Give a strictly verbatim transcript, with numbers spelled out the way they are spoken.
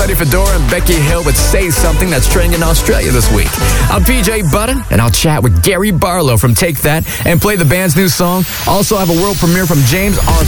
Buddy Fedora and Becky Hill with Say Something that's trending in Australia this week. I'm P J Button, and I'll chat with Gary Barlow from Take That and play the band's new song. Also have a world premiere from James Arthur.